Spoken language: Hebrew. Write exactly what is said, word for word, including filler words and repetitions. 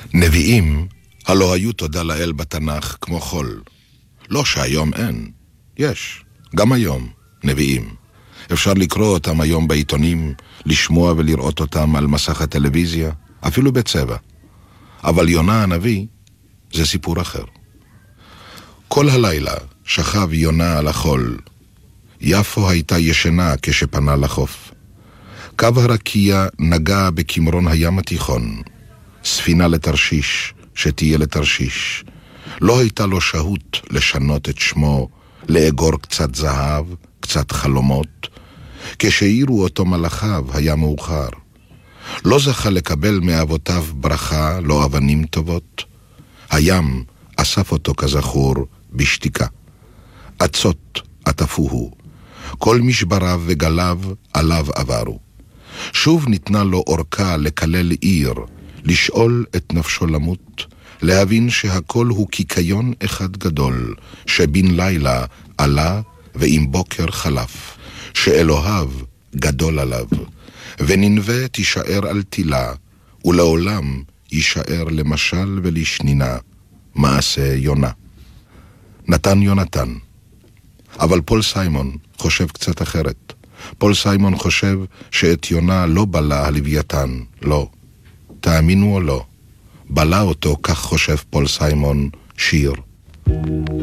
נביאים הלא היו תודה לאל בתנ"ך כמו חול. לא שהיום אין, יש, גם היום, נביאים. אפשר לקרוא אותם היום בעיתונים, לשמוע ולראות אותם על מסך הטלוויזיה, אפילו בצבע. אבל יונה הנביא זה סיפור אחר. כל הלילה שכב יונה על החול. יפו הייתה ישנה כשפנה לחוף. קו הרקיע נגע בכמרון הים התיכון. ספינה לתרשיש, שתהיה לתרשיש. לא הייתה לו שהות לשנות את שמו, לאגור קצת זהב, קצת חלומות. כשהעירו אותו מלאכיו היה מאוחר. לא זכה לקבל מאבותיו ברכה, לא אבנים טובות. הים אסף אותו כזכור בשתיקה. עצות עטפוהו. כל משבריו וגליו עליו עברו. שוב ניתנה לו אורכה לקלל עיר, לשאול את נפשו למות, להבין שהכל הוא קיקיון אחד גדול, שבין לילה עלה ועם בוקר חלף, שאלוהיו גדול עליו, וננווה תישאר על תילה, ולעולם יישאר למשל ולשנינה, מעשה יונה. נתן יונתן. אבל פול סיימון חושב קצת אחרת. פול סיימון חושב שאת יונה לא בלה הלוויתן, לא. תאמינו או לא, בלה אותו, כך חושב פול סיימון, שיר.